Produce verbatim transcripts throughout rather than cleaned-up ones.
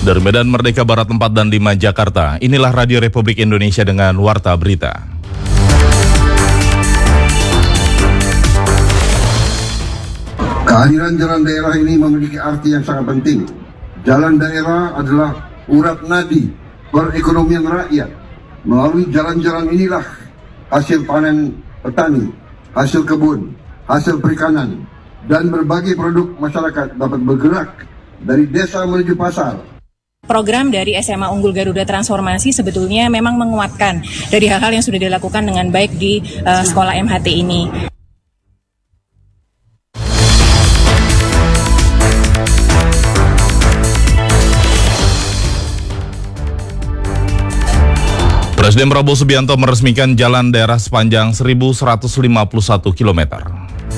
Dari Medan Merdeka Barat empat dan lima Jakarta, inilah Radio Republik Indonesia dengan Warta Berita. Kehadiran jalan daerah ini memiliki arti yang sangat penting. Jalan daerah adalah urat nadi perekonomian rakyat. Melalui jalan-jalan inilah hasil panen petani, hasil kebun, hasil perikanan, dan berbagai produk masyarakat dapat bergerak dari desa menuju pasar. Program dari S M A Unggul Garuda Transformasi sebetulnya memang menguatkan dari hal-hal yang sudah dilakukan dengan baik di uh, sekolah M H T ini. Presiden Prabowo Subianto meresmikan jalan daerah sepanjang seribu seratus lima puluh satu kilometer.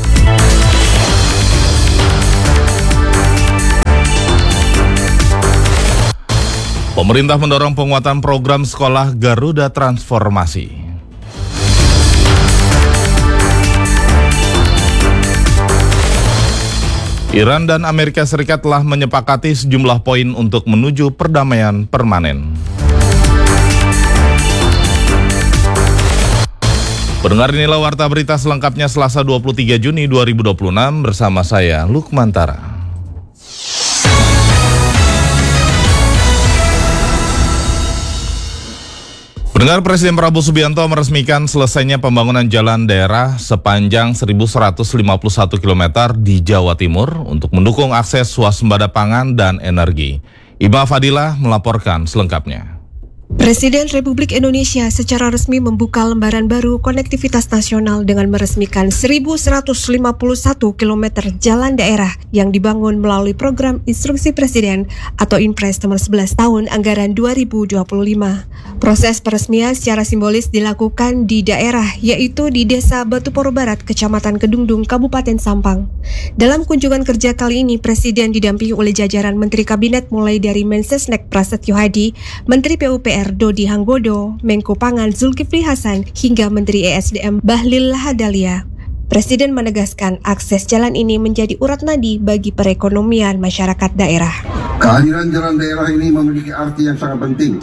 Pemerintah mendorong penguatan program sekolah Garuda Transformasi. Iran dan Amerika Serikat telah menyepakati sejumlah poin untuk menuju perdamaian permanen. Pendengar, inilah Warta Berita selengkapnya Selasa dua puluh tiga Juni dua ribu dua puluh enam bersama saya Lukman Tara. Pendengar, Presiden Prabowo Subianto meresmikan selesainya pembangunan jalan daerah sepanjang seribu seratus lima puluh satu kilometer di Jawa Timur untuk mendukung akses swasembada pangan dan energi. Ima Fadilah melaporkan selengkapnya. Presiden Republik Indonesia secara resmi membuka lembaran baru konektivitas nasional dengan meresmikan seribu seratus lima puluh satu kilometer jalan daerah yang dibangun melalui program Instruksi Presiden atau Inpres nomor sebelas tahun anggaran dua ribu dua puluh lima. Proses peresmian secara simbolis dilakukan di daerah, yaitu di Desa Batuporo Barat, Kecamatan Kedungdung, Kabupaten Sampang. Dalam kunjungan kerja kali ini, Presiden didampingi oleh jajaran Menteri Kabinet mulai dari Mensesnek Prasetyo Hadi, Menteri P U P R Dodi Hanggodo, Menko Pangan Zulkifli Hasan, hingga Menteri E S D M Bahlil Lahadalia. Presiden menegaskan akses jalan ini menjadi urat nadi bagi perekonomian masyarakat daerah. Kehadiran jalan daerah ini memiliki arti yang sangat penting.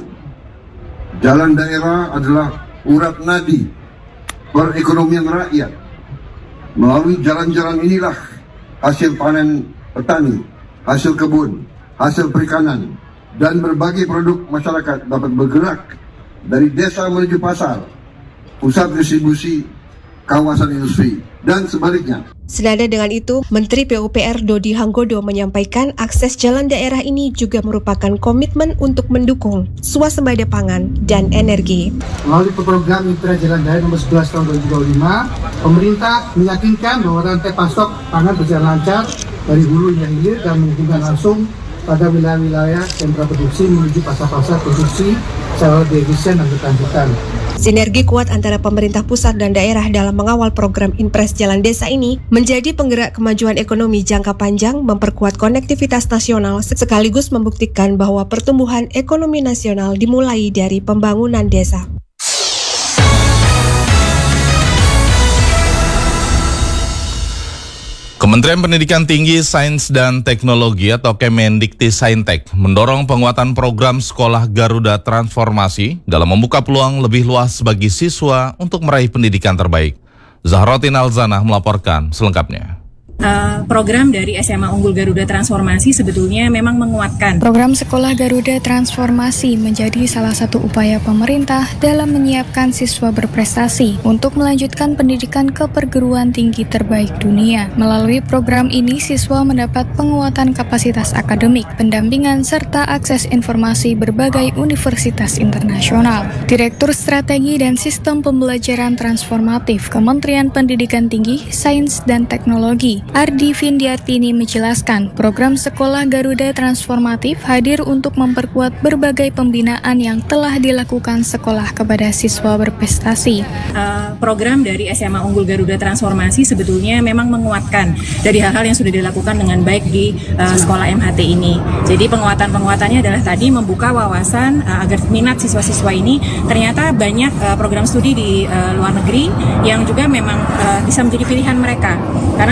Jalan daerah adalah urat nadi perekonomian rakyat. Melalui jalan-jalan inilah hasil panen petani, hasil kebun, hasil perikanan, dan berbagai produk masyarakat dapat bergerak dari desa menuju pasar, pusat distribusi, kawasan industri, dan sebaliknya. Senada dengan itu, Menteri P U P R Dodi Hanggodo menyampaikan akses jalan daerah ini juga merupakan komitmen untuk mendukung swasembada pangan dan energi. Melalui program Inpres Jalan Daerah nomor sebelas tahun dua ribu dua puluh lima, pemerintah meyakinkan bahwa rantai pasok pangan berjalan lancar dari hulu hingga hilir dan menghubungkan langsung pada wilayah-wilayah sentra produksi menuju pasar-pasar produksi secara lebih efisien dan berkelanjutan. Sinergi kuat antara pemerintah pusat dan daerah dalam mengawal program Inpres Jalan Desa ini menjadi penggerak kemajuan ekonomi jangka panjang, memperkuat konektivitas nasional, sekaligus membuktikan bahwa pertumbuhan ekonomi nasional dimulai dari pembangunan desa. Kementerian Pendidikan Tinggi, Sains dan Teknologi atau Kemendikti-Saintek mendorong penguatan program sekolah Garuda Transformasi dalam membuka peluang lebih luas bagi siswa untuk meraih pendidikan terbaik. Zahrotin Alzanah melaporkan selengkapnya. Uh, program dari S M A Unggul Garuda Transformasi sebetulnya memang menguatkan. Program Sekolah Garuda Transformasi menjadi salah satu upaya pemerintah dalam menyiapkan siswa berprestasi untuk melanjutkan pendidikan ke perguruan tinggi terbaik dunia. Melalui program ini, siswa mendapat penguatan kapasitas akademik, pendampingan, serta akses informasi berbagai universitas internasional. Direktur Strategi dan Sistem Pembelajaran Transformatif Kementerian Pendidikan Tinggi, Sains dan Teknologi, Ardi Vindiartini menjelaskan, program Sekolah Garuda Transformatif hadir untuk memperkuat berbagai pembinaan yang telah dilakukan sekolah kepada siswa berprestasi. Uh, program dari S M A Unggul Garuda Transformasi sebetulnya memang menguatkan dari hal-hal yang sudah dilakukan dengan baik di uh, sekolah M H T ini. Jadi penguatan-penguatannya adalah tadi membuka wawasan uh, agar minat siswa-siswa ini ternyata banyak uh, program studi di uh, luar negeri yang juga memang uh, bisa menjadi pilihan mereka. Karena mereka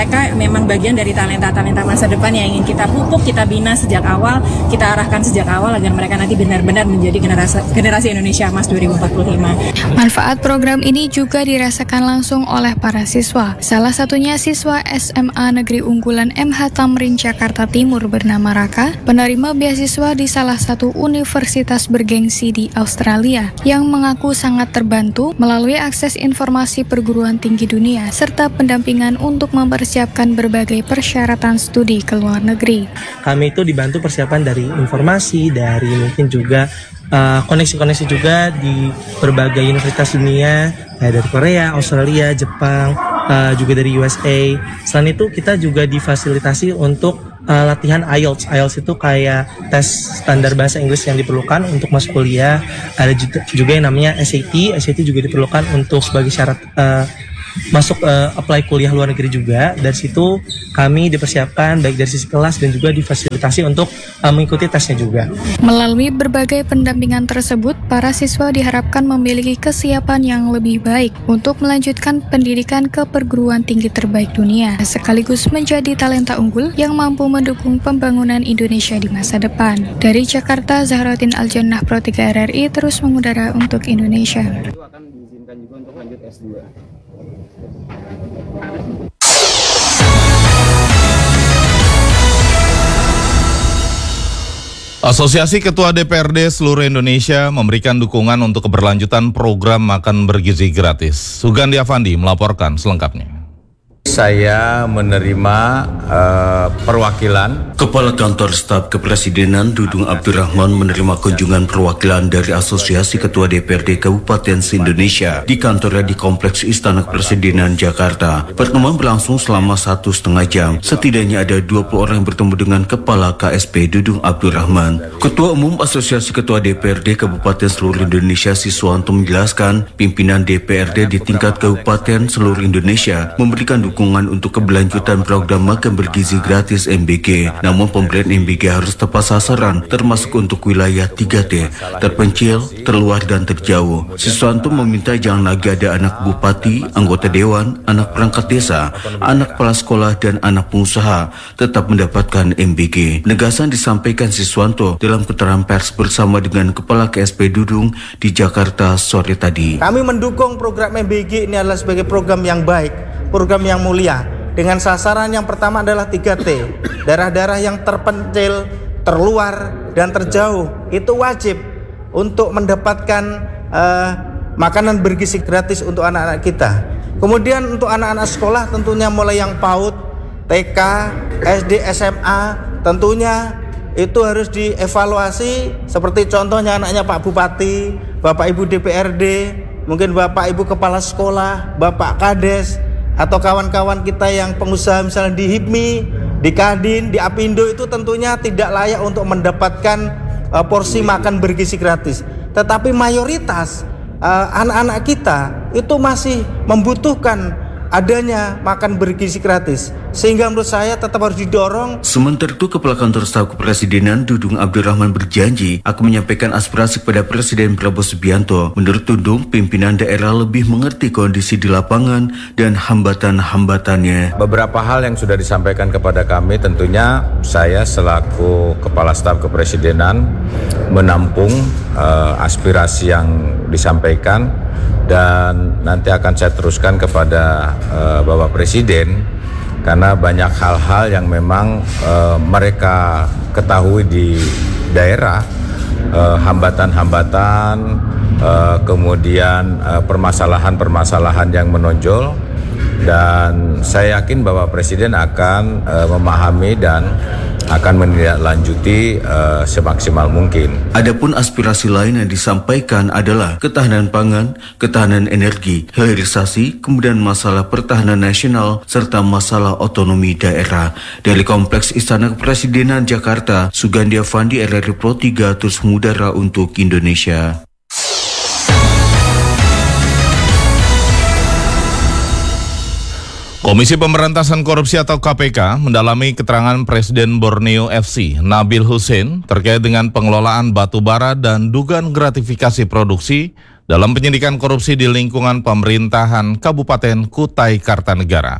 mereka memang bagian dari talenta-talenta masa depan yang ingin kita pupuk, kita bina sejak awal, kita arahkan sejak awal agar mereka nanti benar-benar menjadi generasi, generasi Indonesia Emas dua ribu empat puluh lima. Manfaat program ini juga dirasakan langsung oleh para siswa. Salah satunya siswa S M A Negeri Unggulan M H Tamrin Jakarta Timur bernama Raka, penerima beasiswa di salah satu universitas bergengsi di Australia, yang mengaku sangat terbantu melalui akses informasi perguruan tinggi dunia serta pendampingan untuk mempersiapkan berbagai persyaratan studi ke luar negeri. Kami itu dibantu persiapan dari informasi, dari mungkin juga uh, koneksi-koneksi juga di berbagai universitas dunia, uh, dari Korea, Australia, Jepang, uh, juga dari U S A. Selain itu kita juga difasilitasi untuk uh, latihan I E L T S. I E L T S itu kayak tes standar bahasa Inggris yang diperlukan untuk masuk kuliah. Ada juga yang namanya S A T. S A T juga diperlukan untuk sebagai syarat uh, masuk uh, apply kuliah luar negeri juga. Dari situ kami dipersiapkan baik dari sisi kelas dan juga difasilitasi untuk uh, mengikuti tesnya juga. Melalui berbagai pendampingan tersebut, para siswa diharapkan memiliki kesiapan yang lebih baik untuk melanjutkan pendidikan ke perguruan tinggi terbaik dunia, sekaligus menjadi talenta unggul yang mampu mendukung pembangunan Indonesia di masa depan. Dari Jakarta, Zahrotin Aljannah, Pro tiga R R I terus mengudara untuk Indonesia. Itu akan diizinkan juga untuk lanjut S dua. Asosiasi Ketua D P R D seluruh Indonesia memberikan dukungan untuk keberlanjutan program makan bergizi gratis. Sugandi Avandi melaporkan selengkapnya. Saya menerima uh, perwakilan Kepala Kantor Staf Kepresidenan Dudung Abdurrahman menerima kunjungan perwakilan dari Asosiasi Ketua D P R D Kabupaten se-Indonesia di kantornya di Kompleks Istana Kepresidenan Jakarta. Pertemuan berlangsung selama satu setengah jam. Setidaknya ada dua puluh orang yang bertemu dengan Kepala K S P Dudung Abdurrahman. Ketua Umum Asosiasi Ketua D P R D Kabupaten seluruh Indonesia Siswanto menjelaskan, pimpinan D P R D di tingkat kabupaten seluruh Indonesia memberikan dukungan dukungan untuk keberlanjutan program makan bergizi gratis M B G. Namun pemberian M B G harus tepat sasaran, termasuk untuk wilayah tiga T, terpencil, terluar, dan terjauh. Siswanto meminta jangan lagi ada anak bupati, anggota dewan, anak perangkat desa, anak kepala sekolah, dan anak pengusaha tetap mendapatkan M B G. Penegasan disampaikan Siswanto dalam keterangan pers bersama dengan Kepala K S P Dudung di Jakarta sore tadi. Kami mendukung program M B G ini adalah sebagai program yang baik, program yang mulia, dengan sasaran yang pertama adalah tiga T, daerah-daerah yang terpencil, terluar, dan terjauh itu wajib untuk mendapatkan uh, makanan bergizi gratis untuk anak-anak kita. Kemudian untuk anak-anak sekolah tentunya mulai yang PAUD, T K, S D, S M A, tentunya itu harus dievaluasi, seperti contohnya anaknya Pak Bupati, Bapak Ibu D P R D, mungkin Bapak Ibu Kepala Sekolah, Bapak Kades, atau kawan-kawan kita yang pengusaha misalnya di HIPMI, di Kadin, di Apindo, itu tentunya tidak layak untuk mendapatkan uh, porsi makan bergizi gratis. Tetapi mayoritas uh, anak-anak kita itu masih membutuhkan adanya makan bergizi gratis, sehingga menurut saya tetap harus didorong. Sementara itu, Kepala Kantor Staf Kepresidenan Dudung Abdurrahman berjanji akan menyampaikan aspirasi kepada Presiden Prabowo Subianto. Menurut Dudung, pimpinan daerah lebih mengerti kondisi di lapangan dan hambatan-hambatannya. Beberapa hal yang sudah disampaikan kepada kami, tentunya saya selaku Kepala Staf Kepresidenan menampung uh, aspirasi yang disampaikan, dan nanti akan saya teruskan kepada uh, Bapak Presiden, karena banyak hal-hal yang memang uh, mereka ketahui di daerah, uh, hambatan-hambatan, uh, kemudian uh, permasalahan-permasalahan yang menonjol, dan saya yakin Bapak Presiden akan uh, memahami dan akan menindaklanjuti uh, semaksimal mungkin. Adapun aspirasi lain yang disampaikan adalah ketahanan pangan, ketahanan energi, hilirisasi, kemudian masalah pertahanan nasional, serta masalah otonomi daerah. Dari Kompleks Istana Kepresidenan Jakarta, Sugandi Avandi, R R I Pro tiga, terus mengudara untuk Indonesia. Komisi Pemberantasan Korupsi atau K P K mendalami keterangan Presiden Borneo F C, Nabil Hussein, terkait dengan pengelolaan batubara dan dugaan gratifikasi produksi dalam penyidikan korupsi di lingkungan pemerintahan Kabupaten Kutai Kartanegara.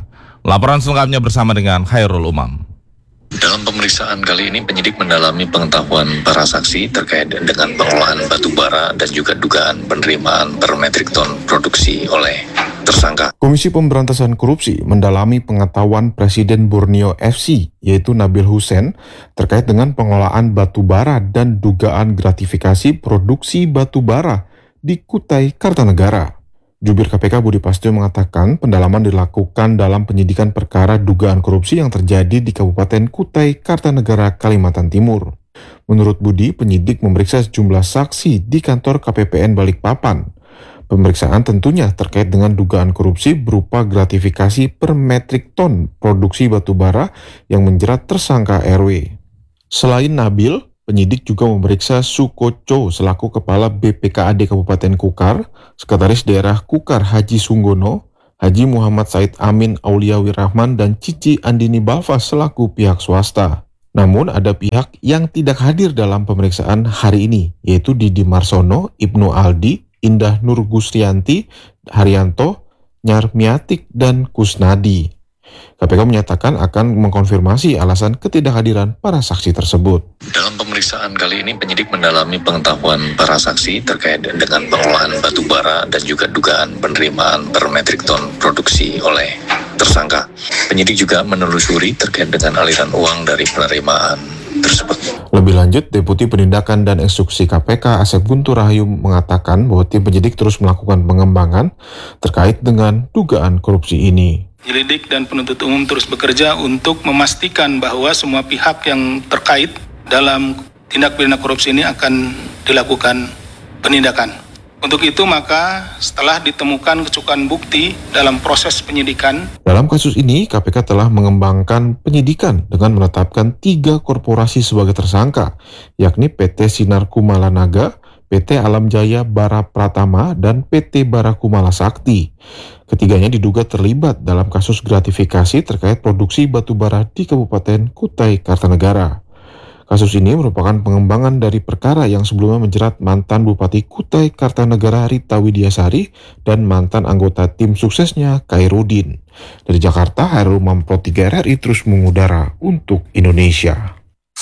Laporan selengkapnya bersama dengan Khairul Umam. Dalam pemeriksaan kali ini, penyidik mendalami pengetahuan para saksi terkait dengan pengelolaan batu bara dan juga dugaan penerimaan per metrik ton produksi oleh tersangka. Komisi Pemberantasan Korupsi mendalami pengetahuan Presiden Borneo F C, yaitu Nabil Hussein, terkait dengan pengelolaan batu bara dan dugaan gratifikasi produksi batu bara di Kutai Kartanegara. Jubir K P K Budi Prasetyo mengatakan pendalaman dilakukan dalam penyidikan perkara dugaan korupsi yang terjadi di Kabupaten Kutai Kartanegara, Kalimantan Timur. Menurut Budi, penyidik memeriksa sejumlah saksi di kantor K P P N Balikpapan. Pemeriksaan tentunya terkait dengan dugaan korupsi berupa gratifikasi per metrik ton produksi batu bara yang menjerat tersangka R W. Selain Nabil, penyidik juga memeriksa Sukoco selaku Kepala B P K A D Kabupaten Kukar, Sekretaris Daerah Kukar Haji Sunggono, Haji Muhammad Said Amin Auliawi Rahman, dan Cici Andini Balfas selaku pihak swasta. Namun ada pihak yang tidak hadir dalam pemeriksaan hari ini, yaitu Didi Marsono, Ibnu Aldi, Indah Nur Gusrianti, Haryanto, Nyarmiatik, dan Kusnadi. K P K menyatakan akan mengkonfirmasi alasan ketidakhadiran para saksi tersebut. Dalam pemeriksaan kali ini, penyidik mendalami pengetahuan para saksi terkait dengan pengelolaan batu bara dan juga dugaan penerimaan per metrik ton produksi oleh tersangka. Penyidik juga menelusuri terkait dengan aliran uang dari penerimaan tersebut. Lebih lanjut, Deputi Penindakan dan Instruksi K P K Asep Guntur Rahayu mengatakan bahwa tim penyidik terus melakukan pengembangan terkait dengan dugaan korupsi ini. Penyelidik dan penuntut umum terus bekerja untuk memastikan bahwa semua pihak yang terkait dalam tindak pidana korupsi ini akan dilakukan penindakan. Untuk itu maka setelah ditemukan kecukupan bukti dalam proses penyidikan. Dalam kasus ini, K P K telah mengembangkan penyidikan dengan menetapkan tiga korporasi sebagai tersangka, yakni P T Sinar Kumala Naga, P T Alam Jaya Bara Pratama, dan P T Barakumala Sakti. Ketiganya diduga terlibat dalam kasus gratifikasi terkait produksi batu bara di Kabupaten Kutai Kartanegara. Kasus ini merupakan pengembangan dari perkara yang sebelumnya menjerat mantan Bupati Kutai Kartanegara Rita Widiasari dan mantan anggota tim suksesnya Khairuddin. Dari Jakarta, Khairul Umam Pro tiga R R I terus mengudara untuk Indonesia.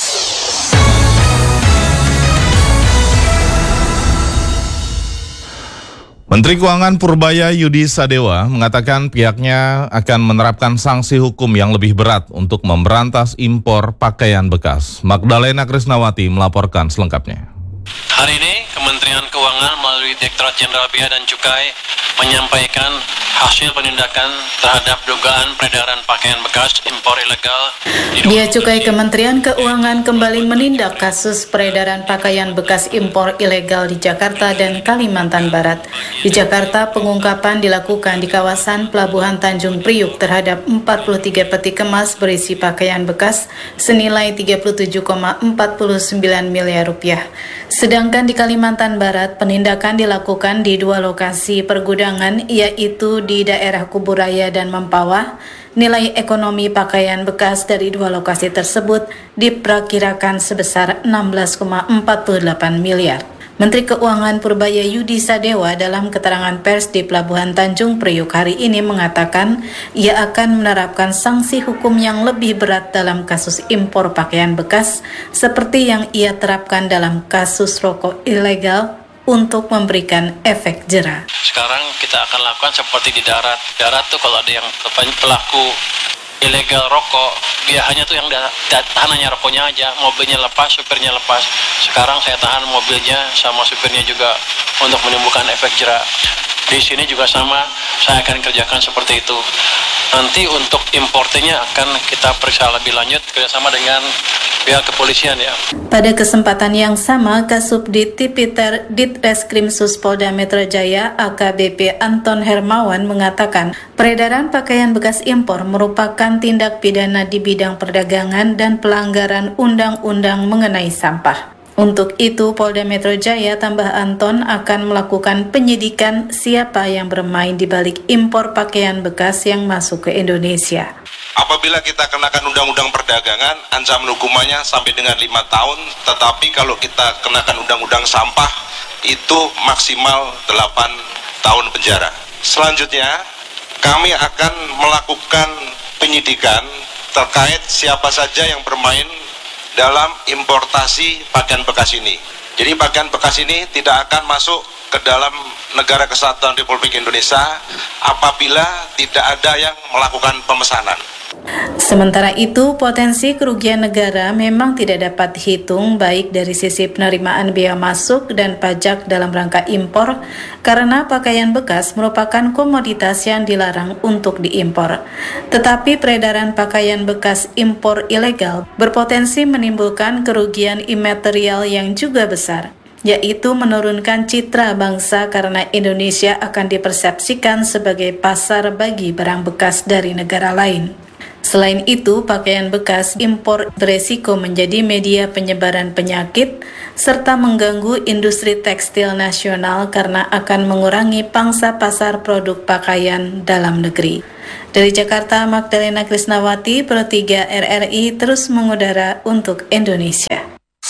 Menteri Keuangan Purbaya Yudi Sadewa mengatakan pihaknya akan menerapkan sanksi hukum yang lebih berat untuk memberantas impor pakaian bekas. Magdalena Krisnawati melaporkan selengkapnya. Hari ini Kementerian Keuangan melalui Direktorat Jenderal Bea dan Cukai menyampaikan hasil penindakan terhadap dugaan peredaran pakaian bekas impor ilegal. Bea Cukai Kementerian Keuangan kembali menindak kasus peredaran pakaian bekas impor ilegal di Jakarta dan Kalimantan Barat. Di Jakarta, pengungkapan dilakukan di kawasan Pelabuhan Tanjung Priuk terhadap empat puluh tiga peti kemas berisi pakaian bekas senilai tiga puluh tujuh koma empat sembilan miliar rupiah. Sedangkan di Kalimantan Barat, penindakan dilakukan di dua lokasi pergudangan, yaitu di daerah Kuburaya dan Mempawah. Nilai ekonomi pakaian bekas dari dua lokasi tersebut diperkirakan sebesar enam belas koma empat delapan miliar. Menteri Keuangan Purbaya Yudi Sadewa dalam keterangan pers di Pelabuhan Tanjung Priuk hari ini mengatakan ia akan menerapkan sanksi hukum yang lebih berat dalam kasus impor pakaian bekas seperti yang ia terapkan dalam kasus rokok ilegal untuk memberikan efek jera. Sekarang kita akan lakukan seperti di darat. Darat tuh kalau ada yang pelaku ilegal rokok, dia hanya tuh yang tahanannya rokoknya aja, mobilnya lepas, supirnya lepas. Sekarang saya tahan mobilnya sama supirnya juga untuk menimbulkan efek jera. Di sini juga sama, saya akan kerjakan seperti itu. Nanti untuk importernya akan kita periksa lebih lanjut kerjasama dengan pihak kepolisian ya. Pada kesempatan yang sama, Kasubdit Tipiter Ditreskrimsus Polda Metro Jaya A K B P Anton Hermawan mengatakan peredaran pakaian bekas impor merupakan tindak pidana di bidang perdagangan dan pelanggaran undang-undang mengenai sampah. Untuk itu, Polda Metro Jaya tambah Anton akan melakukan penyidikan siapa yang bermain di balik impor pakaian bekas yang masuk ke Indonesia. Apabila kita kenakan undang-undang perdagangan, ancaman hukumannya sampai dengan lima tahun, tetapi kalau kita kenakan undang-undang sampah, itu maksimal delapan tahun penjara. Selanjutnya, kami akan melakukan penyidikan terkait siapa saja yang bermain dalam importasi pakaian bekas ini. Jadi pakaian bekas ini tidak akan masuk ke dalam negara kesatuan Republik Indonesia apabila tidak ada yang melakukan pemesanan. Sementara itu, potensi kerugian negara memang tidak dapat dihitung baik dari sisi penerimaan bea masuk dan pajak dalam rangka impor karena pakaian bekas merupakan komoditas yang dilarang untuk diimpor. Tetapi peredaran pakaian bekas impor ilegal berpotensi menimbulkan kerugian imaterial yang juga besar, yaitu menurunkan citra bangsa karena Indonesia akan dipersepsikan sebagai pasar bagi barang bekas dari negara lain. Selain itu, pakaian bekas impor beresiko menjadi media penyebaran penyakit serta mengganggu industri tekstil nasional karena akan mengurangi pangsa pasar produk pakaian dalam negeri. Dari Jakarta, Magdalena Krisnawati, Pro tiga R R I terus mengudara untuk Indonesia.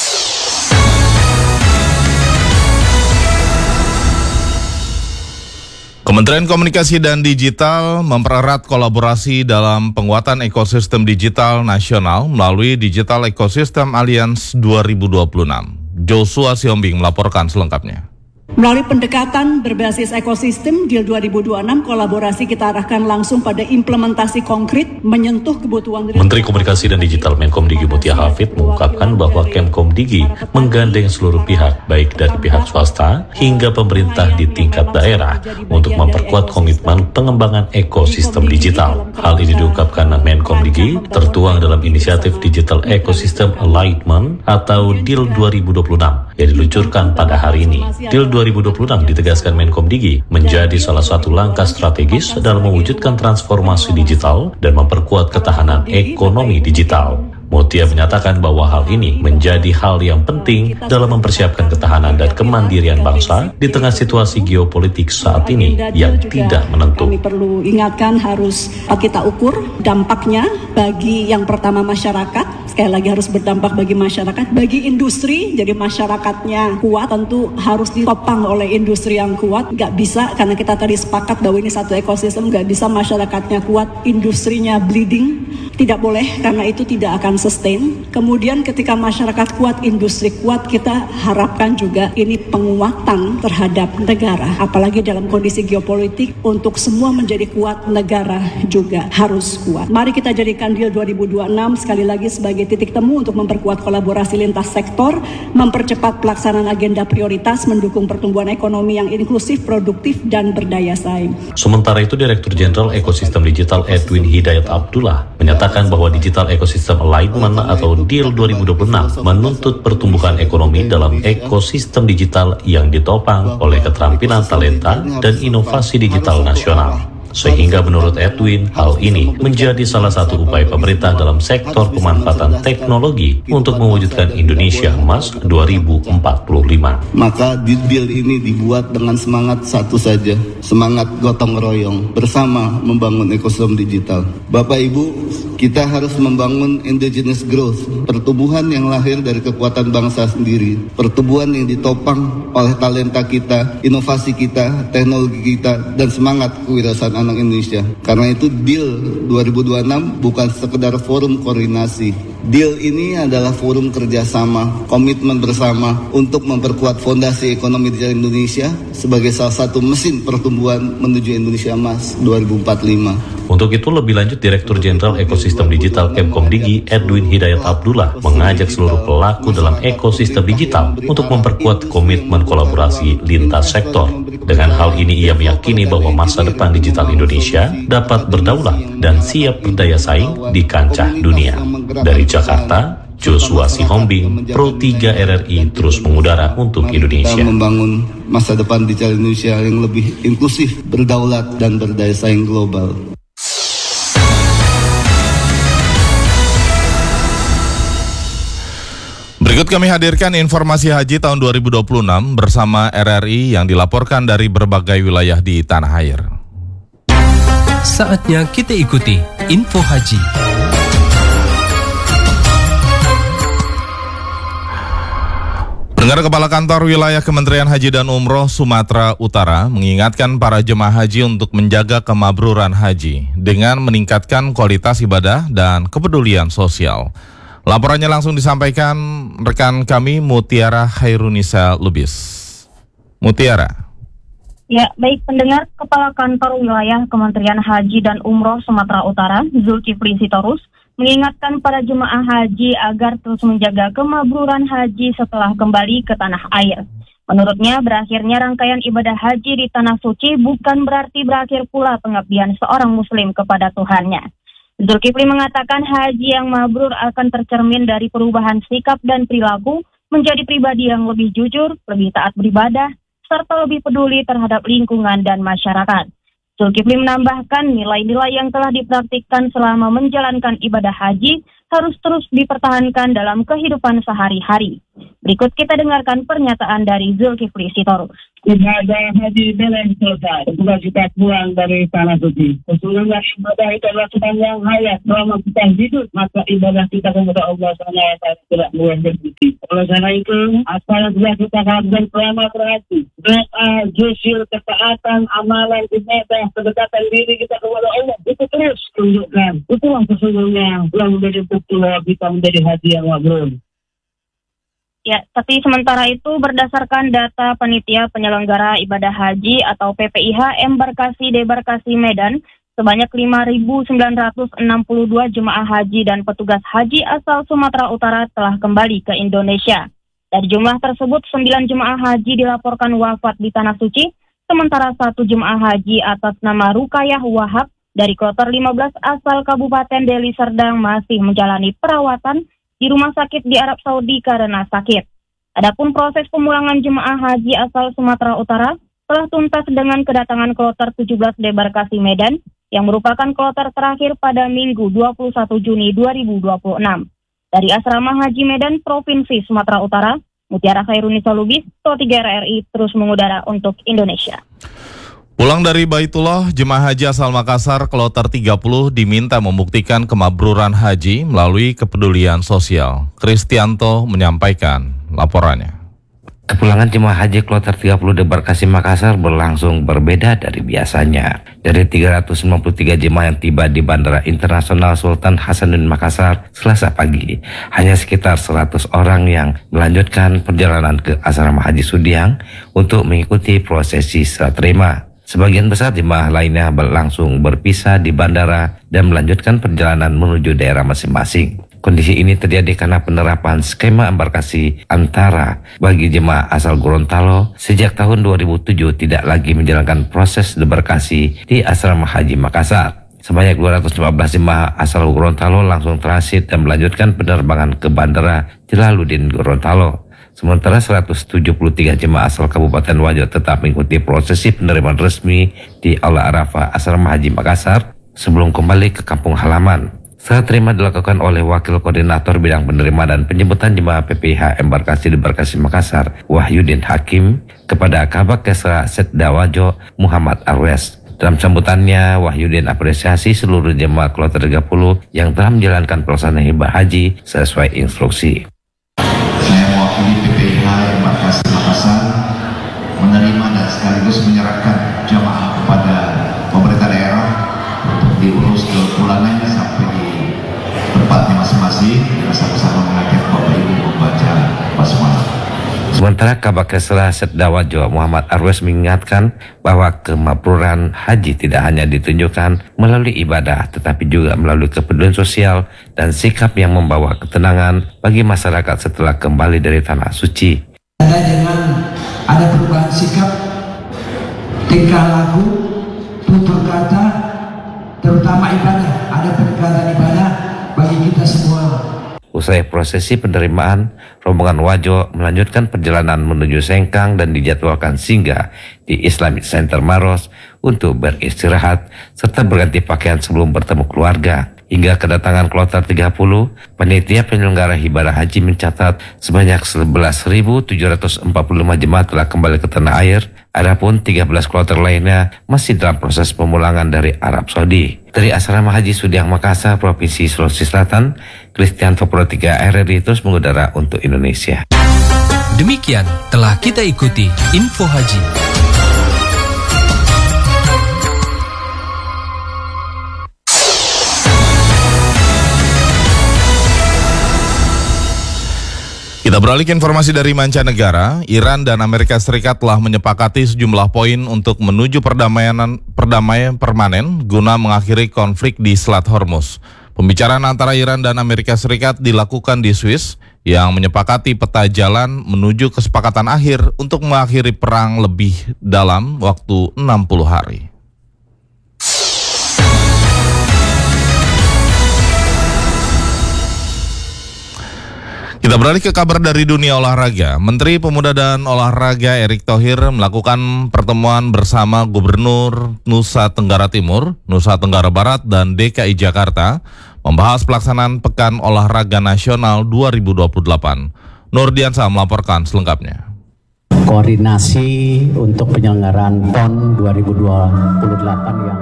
Kementerian Komunikasi dan Digital mempererat kolaborasi dalam penguatan ekosistem digital nasional melalui Digital Ecosystem Alliance dua ribu dua puluh enam. Joshua Siombing melaporkan selengkapnya. Melalui pendekatan berbasis ekosistem, D I L dua ribu dua puluh enam kolaborasi kita arahkan langsung pada implementasi konkret menyentuh kebutuhan. Menteri Komunikasi dan Digital Menkom Digi Mutia Hafid mengungkapkan bahwa Kemkom Digi menggandeng seluruh pihak baik dari pihak swasta hingga pemerintah di tingkat daerah untuk memperkuat komitmen pengembangan ekosistem digital. Hal ini diungkapkan Menkom Digi tertuang dalam inisiatif Digital Ecosystem Alignment atau D I L dua ribu dua puluh enam yang diluncurkan pada hari ini. D I L dua ribu dua puluh enam ditegaskan Menkom Digi menjadi salah satu langkah strategis dalam mewujudkan transformasi digital dan memperkuat ketahanan ekonomi digital. Mutia menyatakan bahwa hal ini menjadi hal yang penting dalam mempersiapkan ketahanan dan kemandirian bangsa di tengah situasi geopolitik saat ini yang tidak menentu. Kami perlu ingatkan harus kita ukur dampaknya bagi yang pertama masyarakat, sekali lagi harus berdampak bagi masyarakat, bagi industri, jadi masyarakatnya kuat tentu harus ditopang oleh industri yang kuat, nggak bisa karena kita tadi sepakat bahwa ini satu ekosistem, nggak bisa masyarakatnya kuat, industrinya bleeding, tidak boleh karena itu tidak akan sustain. Kemudian ketika masyarakat kuat, industri kuat, kita harapkan juga ini penguatan terhadap negara. Apalagi dalam kondisi geopolitik, untuk semua menjadi kuat, negara juga harus kuat. Mari kita jadikan D I L dua ribu dua puluh enam sekali lagi sebagai titik temu untuk memperkuat kolaborasi lintas sektor, mempercepat pelaksanaan agenda prioritas, mendukung pertumbuhan ekonomi yang inklusif, produktif, dan berdaya saing. Sementara itu, Direktur Jenderal Ekosistem Digital Edwin Hidayat Abdullah menyatakan bahwa Digital Ecosystem Alignment atau D I L dua ribu dua puluh enam menuntut pertumbuhan ekonomi dalam ekosistem digital yang ditopang oleh keterampilan talenta dan inovasi digital nasional. Sehingga menurut Edwin, hal ini menjadi salah satu upaya pemerintah dalam sektor pemanfaatan teknologi untuk mewujudkan Indonesia Emas dua ribu empat puluh lima. Maka D I L ini dibuat dengan semangat satu saja, semangat gotong royong, bersama membangun ekosistem digital. Bapak Ibu, kita harus membangun endogenous growth, pertumbuhan yang lahir dari kekuatan bangsa sendiri, pertumbuhan yang ditopang oleh talenta kita, inovasi kita, teknologi kita, dan semangat kewirausahaan anak Indonesia. Karena itu D I L dua ribu dua puluh enam bukan sekedar forum koordinasi. D I L ini adalah forum kerjasama, komitmen bersama untuk memperkuat fondasi ekonomi digital Indonesia sebagai salah satu mesin pertumbuhan menuju Indonesia Emas dua ribu empat puluh lima. Untuk itu, lebih lanjut, Direktur Jenderal Ekosistem Digital Kemkom Digi Edwin Hidayat Abdullah mengajak seluruh pelaku dalam ekosistem digital untuk memperkuat komitmen kolaborasi lintas sektor. Dengan hal ini, ia meyakini bahwa masa depan digital Indonesia dapat berdaulat dan siap berdaya saing di kancah dunia. Dari Jakarta, Joshua Sihombing, Pro tiga R R I terus mengudara untuk Indonesia. Kita membangun masa depan digital Indonesia yang lebih inklusif, berdaulat, dan berdaya saing global. Berikut kami hadirkan informasi haji tahun dua ribu dua puluh enam bersama R R I yang dilaporkan dari berbagai wilayah di tanah air. Saatnya kita ikuti info haji. Pendengar, Kepala Kantor Wilayah Kementerian Haji dan Umroh Sumatera Utara mengingatkan para jemaah haji untuk menjaga kemabruran haji dengan meningkatkan kualitas ibadah dan kepedulian sosial. Laporannya langsung disampaikan rekan kami Mutiara Khairunisa Lubis. Mutiara. Ya, baik pendengar, Kepala Kantor Wilayah Kementerian Haji dan Umroh Sumatera Utara, Zulkifli Sitorus, mengingatkan para jemaah haji agar terus menjaga kemabruran haji setelah kembali ke tanah air. Menurutnya, berakhirnya rangkaian ibadah haji di Tanah Suci bukan berarti berakhir pula pengabdian seorang muslim kepada Tuhannya. Zulkifli mengatakan haji yang mabrur akan tercermin dari perubahan sikap dan perilaku menjadi pribadi yang lebih jujur, lebih taat beribadah, serta lebih peduli terhadap lingkungan dan masyarakat. Zulkifli menambahkan nilai-nilai yang telah dipraktikkan selama menjalankan ibadah haji harus terus dipertahankan dalam kehidupan sehari-hari. Berikut kita dengarkan pernyataan dari Zulkifli Sitorus. Ibadah haji belum selesai setelah kita pulang dari Tanah Suci. Sesungguhnya ibadah itu adalah sepanjang hayat. Selama kita hidup, maka ibadah kita kepada Allah subhanahu wa taala tidak boleh berhenti. Oleh karena itu, apa yang telah kita lakukan selama berhaji, doa, zikir, ketaatan, amalan, ibadah, kedekatan diri kita kepada Allah, itu terus tunjukkan. Itulah sesungguhnya yang menjadi bukti bahwa kita menjadi haji yang mabrur. Ya, tapi sementara itu berdasarkan data Panitia Penyelenggara Ibadah Haji atau P P I H Embarkasi Debarkasi Medan, sebanyak lima ribu sembilan ratus enam puluh dua jemaah haji dan petugas haji asal Sumatera Utara telah kembali ke Indonesia. Dari jumlah tersebut, sembilan jemaah haji dilaporkan wafat di Tanah Suci, sementara satu jemaah haji atas nama Rukayah Wahab dari kloter lima belas asal Kabupaten Deli Serdang masih menjalani perawatan di rumah sakit di Arab Saudi karena sakit. Adapun proses pemulangan jemaah haji asal Sumatera Utara telah tuntas dengan kedatangan kloter tujuh belas Debarkasi Medan yang merupakan kloter terakhir pada Minggu dua puluh satu Juni dua ribu dua puluh enam. Dari Asrama Haji Medan, Provinsi Sumatera Utara, Mutiara Khairunisa Lubis, T O tiga R R I terus mengudara untuk Indonesia. Pulang dari Baitullah, jemaah haji asal Makassar kloter tiga puluh diminta membuktikan kemabruran haji melalui kepedulian sosial. Kristianto menyampaikan laporannya. Kepulangan jemaah haji kloter tiga puluh Debarkasi Makassar berlangsung berbeda dari biasanya. Dari tiga ratus sembilan puluh tiga jemaah yang tiba di Bandara Internasional Sultan Hasanuddin Makassar Selasa pagi, hanya sekitar seratus orang yang melanjutkan perjalanan ke Asrama Haji Sudiang untuk mengikuti prosesi serah terima. Sebagian besar jemaah lainnya berlangsung berpisah di bandara dan melanjutkan perjalanan menuju daerah masing-masing. Kondisi ini terjadi karena penerapan skema embarkasi antara bagi jemaah asal Gorontalo sejak tahun dua ribu tujuh tidak lagi menjalankan proses debarkasi di Asrama Haji Makassar. Sebanyak dua ratus lima belas jemaah asal Gorontalo langsung transit dan melanjutkan penerbangan ke Bandara Jalaluddin Gorontalo. Sementara seratus tujuh puluh tiga jemaah asal Kabupaten Wajo tetap mengikuti prosesi penerimaan resmi di Aula Arafah Asrama Haji Makassar sebelum kembali ke kampung halaman. Serah terima dilakukan oleh Wakil Koordinator Bidang Penerimaan dan Penjemputan Jemaah P P I H Embarkasi Debarkasi Makassar, Wahyudin Hakim, kepada Kabak Kesra Setda Wajo, Muhammad Arwes. Dalam sambutannya, Wahyudin apresiasi seluruh jemaah kloter tiga puluh yang telah menjalankan pelaksanaan ibadah haji sesuai instruksi. Saya mewakili P P I H Embarkasi Makassar menerima dan sekaligus menyerahkan jamaah kepada pemerintah daerah untuk diurus kepulangannya sampai di tempatnya masing-masing. Bersama-sama mengajak Bapak Ibu membaca basmalah. Sementara Kabak Kesra Setda Wajo Muhammad Arwes mengingatkan bahwa kemabruran haji tidak hanya ditunjukkan melalui ibadah tetapi juga melalui kepedulian sosial dan sikap yang membawa ketenangan bagi masyarakat setelah kembali dari Tanah Suci. Ada dengan ada perubahan sikap, tingkah laku, tutur kata, terutama ibadah. Ada peningkatan ibadah bagi kita semua. Usai prosesi penerimaan, rombongan Wajo melanjutkan perjalanan menuju Sengkang dan dijadwalkan singgah di Islamic Center Maros untuk beristirahat serta berganti pakaian sebelum bertemu keluarga. Hingga kedatangan kloter tiga puluh, panitia penyelenggara ibadah haji mencatat sebanyak sebelas ribu tujuh ratus empat puluh lima jemaah telah kembali ke tanah air. Adapun tiga belas kloter lainnya masih dalam proses pemulangan dari Arab Saudi. Dari Asrama Haji Sudiang Makassar, Provinsi Sulawesi Selatan, Kristianto Pro tiga R R I terus mengudara untuk Indonesia. Demikian telah kita ikuti Info Haji. Kita beralih ke informasi dari mancanegara. Iran dan Amerika Serikat telah menyepakati sejumlah poin untuk menuju perdamaian perdamaian permanen guna mengakhiri konflik di Selat Hormuz. Pembicaraan antara Iran dan Amerika Serikat dilakukan di Swiss yang menyepakati peta jalan menuju kesepakatan akhir untuk mengakhiri perang lebih dalam waktu enam puluh hari. Kita beralih ke kabar dari dunia olahraga. Menteri Pemuda dan Olahraga Erick Thohir melakukan pertemuan bersama Gubernur Nusa Tenggara Timur, Nusa Tenggara Barat, dan D K I Jakarta membahas pelaksanaan Pekan Olahraga Nasional dua ribu dua puluh delapan. Nurdiansa melaporkan selengkapnya. Koordinasi untuk penyelenggaraan P O N dua ribu dua puluh delapan yang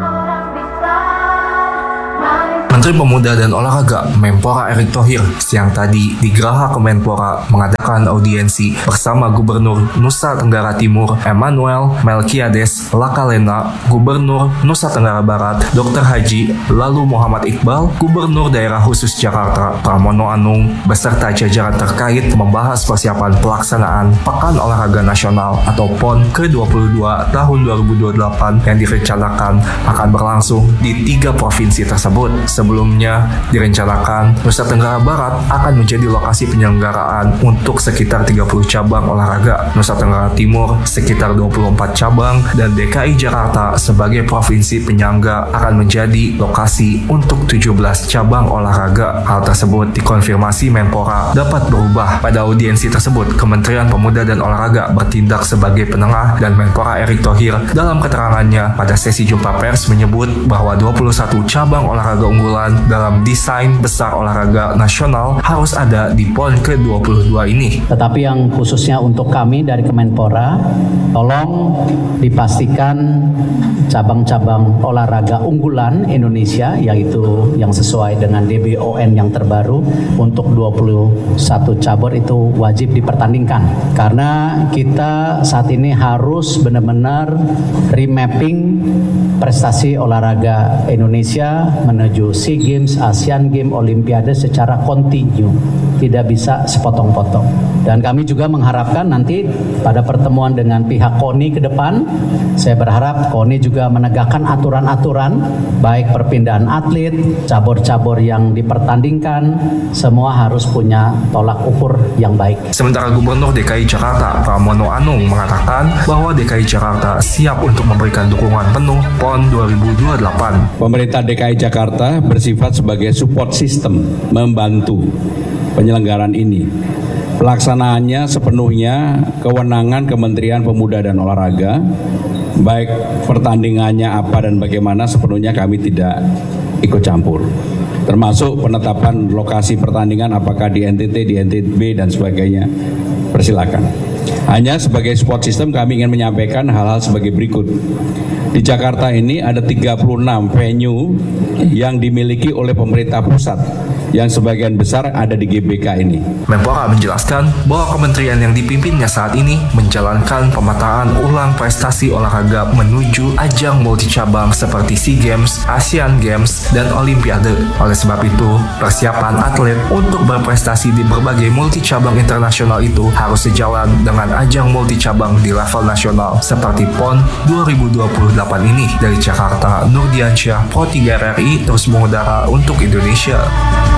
Menteri Pemuda dan Olahraga Menpora Erick Thohir siang tadi di Geraha Kemenpora mengadakan audiensi bersama Gubernur Nusa Tenggara Timur Emmanuel Melkiades Lakalena, Gubernur Nusa Tenggara Barat Doktor Haji Lalu Muhammad Iqbal, Gubernur Daerah Khusus Jakarta Pramono Anung, beserta jajaran terkait membahas persiapan pelaksanaan Pekan Olahraga Nasional atau P O N ke dua puluh dua tahun dua ribu dua puluh delapan yang direncanakan akan berlangsung di tiga provinsi tersebut. Sebelumnya direncanakan Nusa Tenggara Barat akan menjadi lokasi penyelenggaraan untuk sekitar tiga puluh cabang olahraga, Nusa Tenggara Timur sekitar dua puluh empat cabang, dan D K I Jakarta sebagai provinsi penyangga akan menjadi lokasi untuk tujuh belas cabang olahraga. Hal tersebut dikonfirmasi Menpora dapat berubah. Pada audiensi tersebut, Kementerian Pemuda dan Olahraga bertindak sebagai penengah dan Menpora Erick Thohir dalam keterangannya pada sesi jumpa pers menyebut bahwa dua puluh satu cabang olahraga unggul dalam desain besar olahraga nasional harus ada di P O N ke dua puluh dua ini. Tetapi yang khususnya untuk kami dari Kemenpora, tolong dipastikan cabang-cabang olahraga unggulan Indonesia, yaitu yang sesuai dengan D B O N yang terbaru untuk dua puluh satu cabur itu wajib dipertandingkan. Karena kita saat ini harus benar-benar remapping prestasi olahraga Indonesia menuju SEA Games, Asian Games, Olimpiade secara kontinu, tidak bisa sepotong-potong. Dan kami juga mengharapkan nanti pada pertemuan dengan pihak K O N I ke depan, saya berharap K O N I juga menegakkan aturan-aturan, baik perpindahan atlet, cabur-cabur yang dipertandingkan, semua harus punya tolak ukur yang baik. Sementara Gubernur D K I Jakarta Pramono Anung mengatakan bahwa D K I Jakarta siap untuk memberikan dukungan penuh P O N dua ribu dua puluh delapan. Pemerintah D K I Jakarta bersifat sebagai support system, membantu penyelenggaraan ini. Pelaksanaannya sepenuhnya kewenangan Kementerian Pemuda dan Olahraga, baik pertandingannya apa dan bagaimana sepenuhnya kami tidak ikut campur. Termasuk penetapan lokasi pertandingan apakah di N T T, di N T B dan sebagainya. Persilakan. Hanya sebagai support system kami ingin menyampaikan hal-hal sebagai berikut. Di Jakarta ini ada tiga puluh enam venue yang dimiliki oleh pemerintah pusat, yang sebagian besar ada di G B K ini. Menpora menjelaskan bahwa kementerian yang dipimpinnya saat ini menjalankan pemetaan ulang prestasi olahraga menuju ajang multicabang seperti SEA Games, Asian Games, dan Olimpiade. Oleh sebab itu, persiapan atlet untuk berprestasi di berbagai multicabang internasional itu harus sejalan dengan ajang multicabang di level nasional seperti P O N dua ribu dua puluh delapan ini. Dari Jakarta, Nurdiansyah, Pro tiga R R I terus mengudara untuk Indonesia.